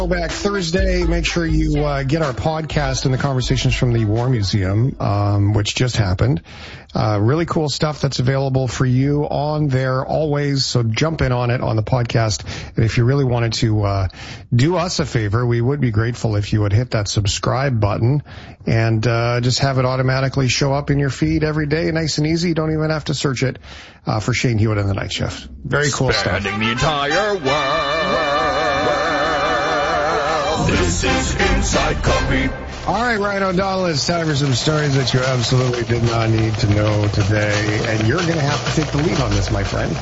Back Thursday. Make sure you get our podcast and the Conversations from the War Museum, which just happened. Really cool stuff that's available for you on there always. So jump in on it on the podcast. And if you really wanted to do us a favor, we would be grateful if you would hit that subscribe button and just have it automatically show up in your feed every day, nice and easy. You don't even have to search it for Shane Hewitt and the Night Shift. Very cool stuff. Spanning the entire world. This is Inside Copy. All right, Ryan O'Donnell, it's time for some stories that you absolutely did not need to know today. And you're going to have to take the lead on this, my friend.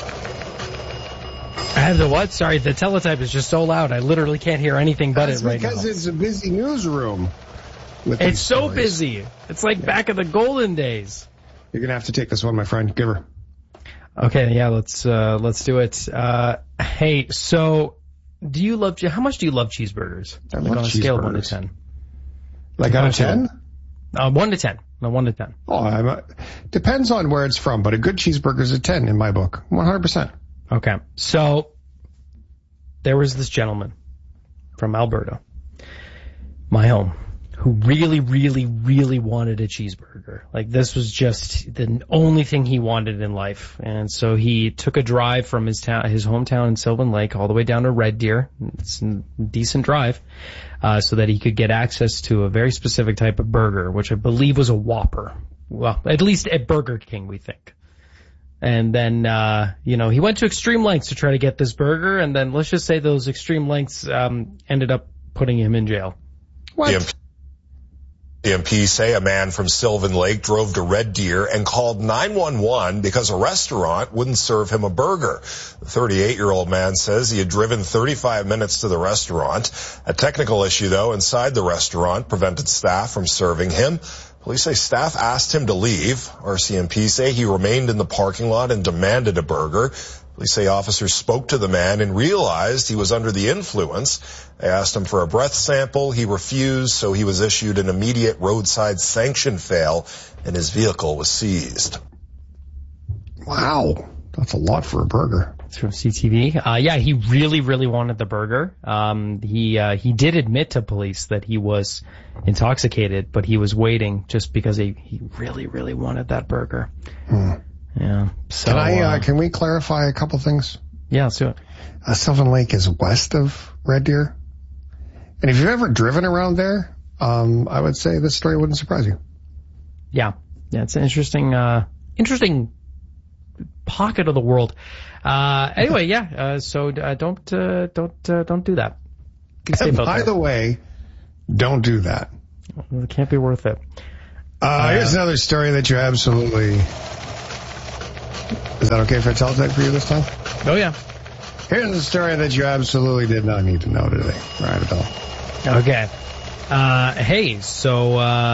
I have the what? Sorry, the teletype is just so loud. I literally can't hear anything but it right now. That's because it's a busy newsroom. It's so busy. It's like back in the golden days. You're going to have to take this one, my friend. Give her. Okay, yeah, let's do it. Hey, so... how much do you love cheeseburgers? I like love on a scale of 1 to 10. Like out of 10? 1 to 10. No, 1 to 10. Oh, depends on where it's from, but a good cheeseburger is a 10 in my book. 100%. Okay. So, there was this gentleman from Alberta, my home, who really, really, really wanted a cheeseburger. Like, this was just the only thing he wanted in life. And so he took a drive from his hometown in Sylvan Lake all the way down to Red Deer. It's a decent drive, so that he could get access to a very specific type of burger, which I believe was a Whopper. Well, at least at Burger King, we think. And then, he went to extreme lengths to try to get this burger, and then let's just say those extreme lengths, ended up putting him in jail. What? EMP say a man from Sylvan Lake drove to Red Deer and called 911 because a restaurant wouldn't serve him a burger. The 38-year-old man says he had driven 35 minutes to the restaurant. A technical issue, though, inside the restaurant prevented staff from serving him. Police say staff asked him to leave. RCMP say he remained in the parking lot and demanded a burger. Police say officers spoke to the man and realized he was under the influence. They asked him for a breath sample. He refused, so he was issued an immediate roadside sanction fail, and his vehicle was seized. Wow. That's a lot for a burger. It's from CTV. Yeah, he really, really wanted the burger. He did admit to police that he was intoxicated, but he was waiting just because he really, really wanted that burger. Yeah. So, can we clarify a couple things? Yeah, let's do it. Sylvan Lake is west of Red Deer. And if you've ever driven around there, I would say this story wouldn't surprise you. Yeah. Yeah, it's an interesting pocket of the world. Anyway, yeah, so don't do that. And by the way, don't do that. It can't be worth it. Here's another story that you absolutely... Is that okay for a teletype for you this time? Oh, yeah. Here's a story that you absolutely did not need to know today. Right, Adele. Okay. Hey, so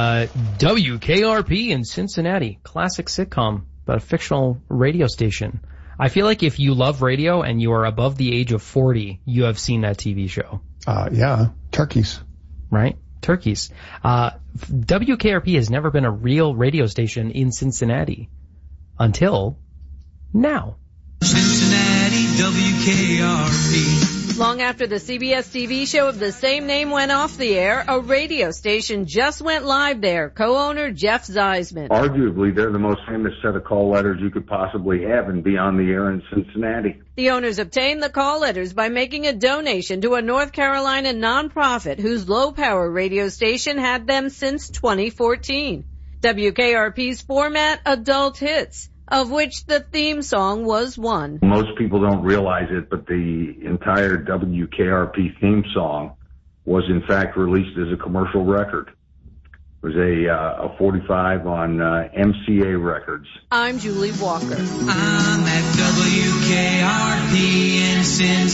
WKRP in Cincinnati, classic sitcom, but a fictional radio station. I feel like if you love radio and you are above the age of 40, you have seen that TV show. Yeah, turkeys. Right? Turkeys. WKRP has never been a real radio station in Cincinnati until now. Cincinnati WKRP. Long after the CBS TV show of the same name went off the air, a radio station just went live there. Co-owner Jeff Zeisman. Arguably, they're the most famous set of call letters you could possibly have and be on the air in Cincinnati. The owners obtained the call letters by making a donation to a North Carolina nonprofit whose low-power radio station had them since 2014. WKRP's format, adult hits, of which the theme song was one. Most people don't realize it, but the entire WKRP theme song was in fact released as a commercial record. It was a 45 on MCA Records. I'm Julie Walker. I'm at WKRP in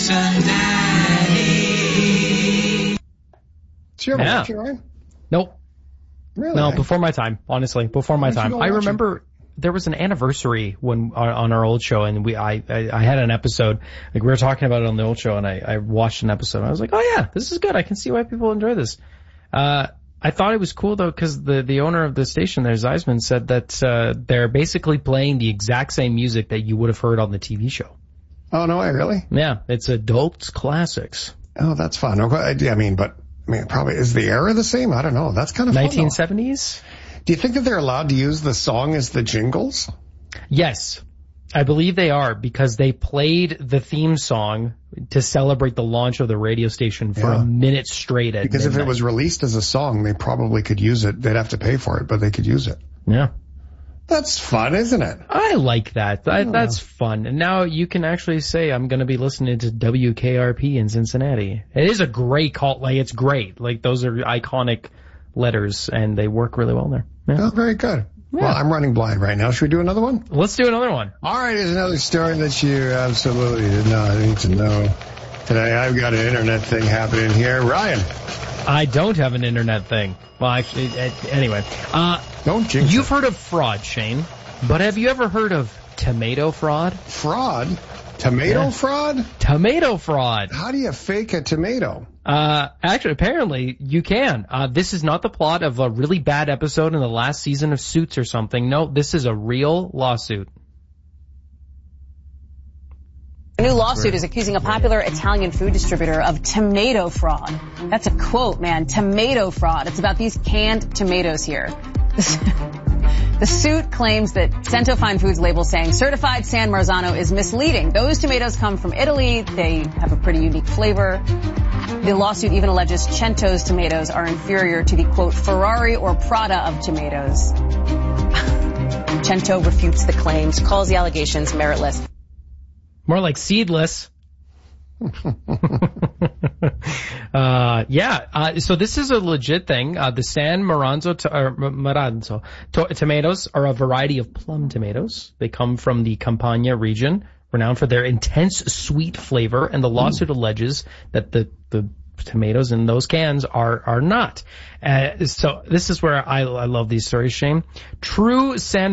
Cincinnati. Did you ever watch it, Ryan? Nope. Really? No, before my time, honestly. Before my time. I remember... There was an anniversary when on our old show, and I had an episode, like we were talking about it on the old show, and I watched an episode, and I was like, oh yeah, this is good. I can see why people enjoy this. I thought it was cool though, because the owner of the station there, Zeisman, said that they're basically playing the exact same music that you would have heard on the TV show. Oh no way, really? Yeah, it's adult classics. Oh, that's fun. Okay, I mean, probably is the era the same? I don't know. That's kind of fun, 1970s? Do you think that they're allowed to use the song as the jingles? Yes. I believe they are, because they played the theme song to celebrate the launch of the radio station for a minute straight at Because midnight. if it was released as a song, they probably could use it. They'd have to pay for it, but they could use it. Yeah. That's fun, isn't it? I like that. That's fun. And now you can actually say, I'm going to be listening to WKRP in Cincinnati. It is a great call. Like, it's great. Like, those are iconic letters, and they work really well there. Yeah. Oh, very good. Yeah. Well, I'm running blind right now. Should we do another one? Let's do another one. All right, here's another story that you absolutely did not need to know. Today, I've got an internet thing happening here. Ryan. I don't have an internet thing. Well, actually, anyway. Don't jinx You've it. heard of fraud, Shane, but have you ever heard of tomato fraud? Fraud? Tomato fraud? Tomato fraud. How do you fake a tomato? Actually, apparently you can. This is not the plot of a really bad episode in the last season of Suits or something. No, this is a real lawsuit. A new lawsuit is accusing a popular Italian food distributor of tomato fraud. That's a quote, man. Tomato fraud. It's about these canned tomatoes here. The suit claims that Cento Fine Foods label saying certified San Marzano is misleading. Those tomatoes come from Italy. They have a pretty unique flavor. The lawsuit even alleges Cento's tomatoes are inferior to the, quote, Ferrari or Prada of tomatoes. Cento refutes the claims, calls the allegations meritless. More like seedless. So this is a legit thing. The San Maranzo tomatoes are a variety of plum tomatoes. They come from the Campania region, renowned for their intense sweet flavor, and the lawsuit alleges that the tomatoes in those cans are not. So this is where I love these stories, Shane. True San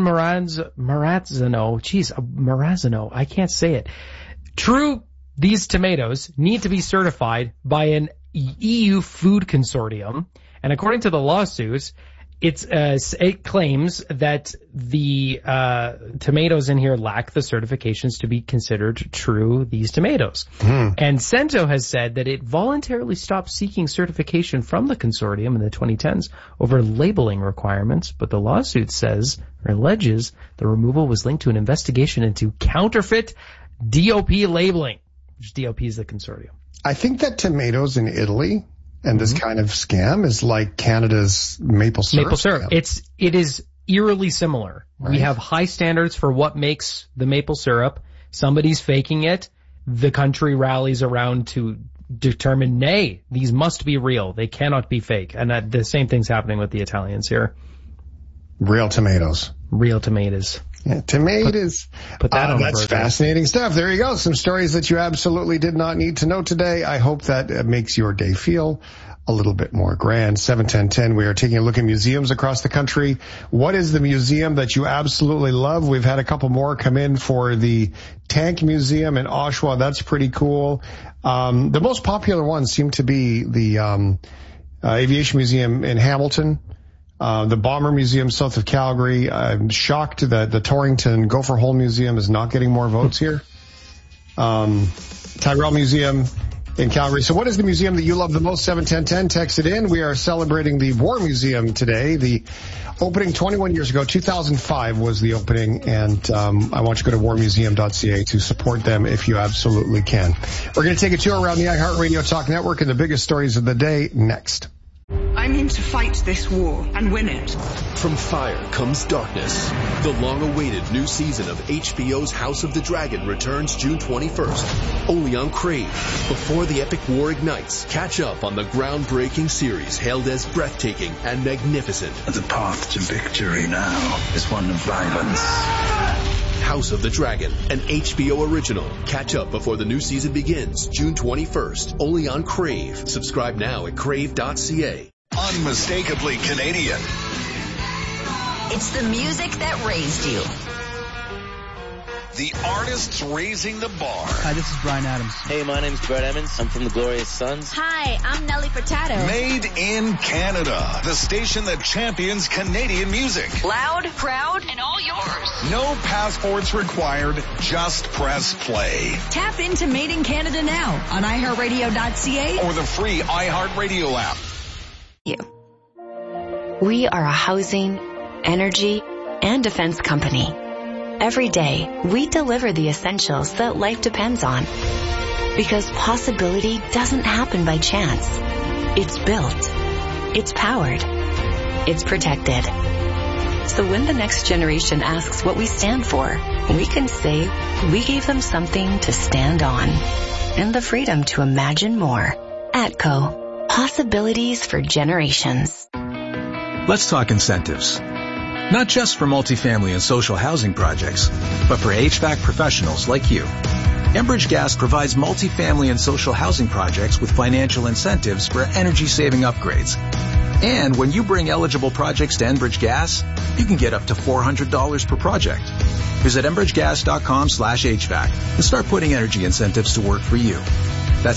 Maranzano, I can't say it. True, these tomatoes need to be certified by an EU food consortium, and according to the lawsuit, it claims that the tomatoes in here lack the certifications to be considered true these tomatoes. And Cento has said that it voluntarily stopped seeking certification from the consortium in the 2010s over labeling requirements, but the lawsuit says, or alleges, the removal was linked to an investigation into counterfeit DOP labeling, which DOP is the consortium. I think that tomatoes in Italy and this kind of scam is like Canada's maple syrup. Maple syrup. Scam. It is eerily similar. Right. We have high standards for what makes the maple syrup. Somebody's faking it. The country rallies around to determine, nay, these must be real. They cannot be fake. And the same thing's happening with the Italians here. Real tomatoes. Real tomatoes. Yeah, tomatoes. Put that on that's a burger. fascinating stuff. There you go. Some stories that you absolutely did not need to know today. I hope that makes your day feel a little bit more grand. 71010. We are taking a look at museums across the country. What is the museum that you absolutely love? We've had a couple more come in for the Tank Museum in Oshawa. That's pretty cool. The most popular ones seem to be the Aviation Museum in Hamilton. The Bomber Museum south of Calgary. I'm shocked that the Torrington Gopher Hole Museum is not getting more votes here. Tyrrell Museum in Calgary. So what is the museum that you love the most? 71010, text it in. We are celebrating the War Museum today. The opening 21 years ago, 2005 was the opening, and I want you to go to warmuseum.ca to support them if you absolutely can. We're going to take a tour around the iHeartRadio Talk Network and the biggest stories of the day next. I'm in to fight this war and win it. From fire comes darkness. The long-awaited new season of HBO's House of the Dragon returns June 21st, only on Crave. Before the epic war ignites, catch up on the groundbreaking series hailed as breathtaking and magnificent. The path to victory now is one of violence. House of the Dragon, an HBO original. Catch up before the new season begins, June 21st, only on Crave. Subscribe now at crave.ca. Unmistakably Canadian. It's the music that raised you. The artists raising the bar. Hi, this is Bryan Adams. Hey, my name's Brett Emmons. I'm from the Glorious Sons. Hi, I'm Nelly Furtado. Made in Canada. The station that champions Canadian music. Loud, proud, and all yours. No passports required. Just press play. Tap into Made in Canada now on iHeartRadio.ca or the free iHeartRadio app. We are a housing, energy, and defense company. Every day, we deliver the essentials that life depends on. Because possibility doesn't happen by chance. It's built. It's powered. It's protected. So when the next generation asks what we stand for, we can say we gave them something to stand on. And the freedom to imagine more. ATCO. Possibilities for generations. Let's talk incentives. Not just for multifamily and social housing projects, but for HVAC professionals like you. Enbridge Gas provides multifamily and social housing projects with financial incentives for energy-saving upgrades. And when you bring eligible projects to Enbridge Gas, you can get up to $400 per project. Visit enbridgegas.com/HVAC and start putting energy incentives to work for you. That's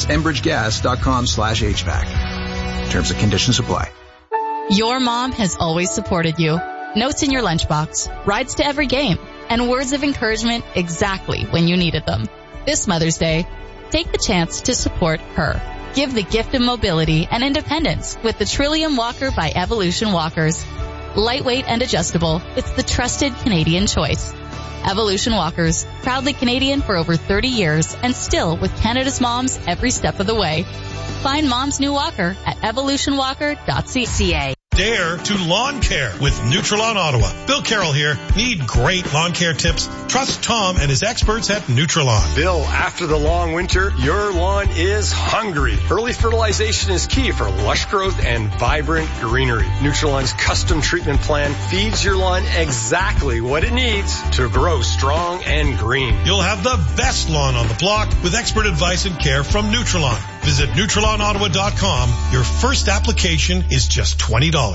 enbridgegas.com/HVAC. Terms and conditions apply. Your mom has always supported you. Notes in your lunchbox, rides to every game, and words of encouragement exactly when you needed them. This Mother's Day, take the chance to support her. Give the gift of mobility and independence with the Trillium Walker by Evolution Walkers. Lightweight and adjustable, it's the trusted Canadian choice. Evolution Walkers, proudly Canadian for over 30 years and still with Canada's moms every step of the way. Find Mom's new walker at evolutionwalker.ca. Dare to lawn care with Nutrilon Ottawa. Bill Carroll here. Need great lawn care tips? Trust Tom and his experts at Nutrilon. Bill, after the long winter, your lawn is hungry. Early fertilization is key for lush growth and vibrant greenery. Nutrilon's custom treatment plan feeds your lawn exactly what it needs to grow strong and green. You'll have the best lawn on the block with expert advice and care from Nutrilon. Visit NutrilonOttawa.com. Your first application is just $20.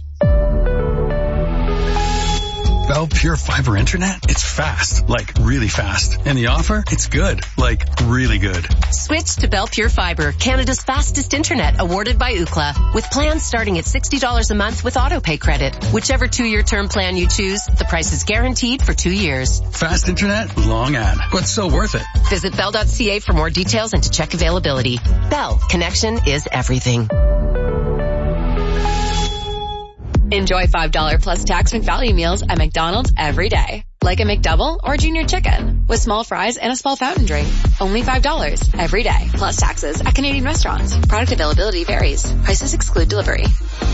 Bell Pure Fiber Internet? It's fast, like really fast. And the offer? It's good, like really good. Switch to Bell Pure Fiber, Canada's fastest internet, awarded by Ookla. With plans starting at $60 a month with autopay credit. Whichever 2-year term plan you choose, the price is guaranteed for 2 years. Fast internet, long ad, but so worth it. Visit bell.ca for more details and to check availability. Bell, connection is everything. Enjoy $5 plus tax and value meals at McDonald's every day. Like a McDouble or Junior Chicken with small fries and a small fountain drink. Only $5 every day plus taxes at Canadian restaurants. Product availability varies. Prices exclude delivery.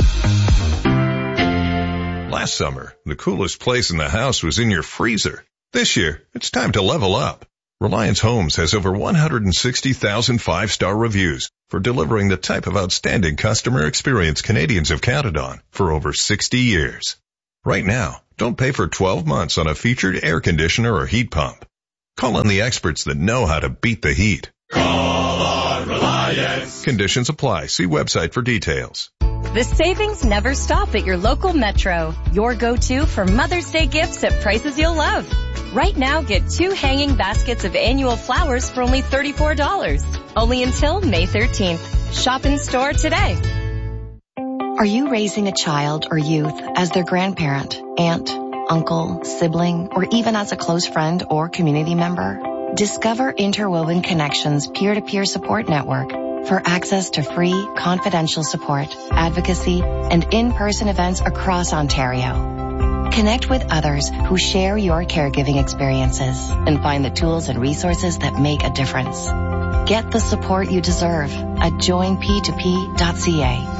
Last summer, the coolest place in the house was in your freezer. This year, it's time to level up. Reliance Homes has over 160,000 5-star reviews for delivering the type of outstanding customer experience Canadians have counted on for over 60 years. Right now, don't pay for 12 months on a featured air conditioner or heat pump. Call on the experts that know how to beat the heat. Call on Reliance. Conditions apply. See website for details. The savings never stop at your local Metro. Your go-to for Mother's Day gifts at prices you'll love. Right now, get 2 hanging baskets of annual flowers for only $34. Only until May 13th. Shop in store today. Are you raising a child or youth as their grandparent, aunt, uncle, sibling, or even as a close friend or community member? Discover Interwoven Connections peer-to-peer support network for access to free, confidential support, advocacy, and in-person events across Ontario. Connect with others who share your caregiving experiences and find the tools and resources that make a difference. Get the support you deserve at joinp2p.ca.